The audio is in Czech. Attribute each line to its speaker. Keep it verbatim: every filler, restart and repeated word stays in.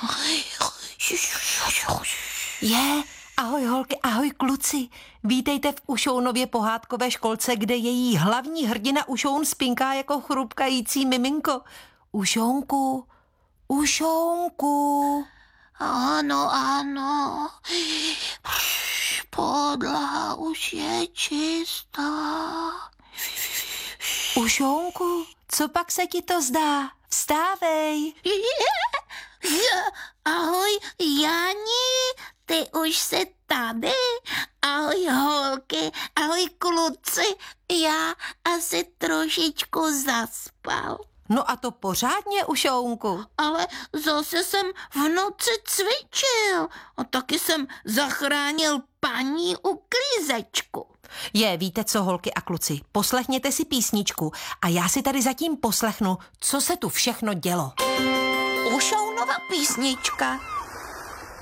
Speaker 1: Je, ahoj holky, ahoj kluci. Vítejte v Ušounově pohádkové školce, kde její hlavní hrdina Ušoun spinká jako chrupkající miminko. Ušounku, Ušounku.
Speaker 2: Ano, ano. Podlaha už je čistá.
Speaker 1: Ušounku, co pak se ti to zdá? Vstávej.
Speaker 2: Ahoj, Jani, ty už jsi tady? Ahoj, holky, ahoj, kluci, já asi trošičku zaspal.
Speaker 1: No a to pořádně, Ušounku.
Speaker 2: Ale zase jsem v noci cvičil a taky jsem zachránil paní uklízečku.
Speaker 1: Je, víte co, holky a kluci, poslechněte si písničku a já si tady zatím poslechnu, co se tu všechno dělo.
Speaker 2: Ušounova písnička.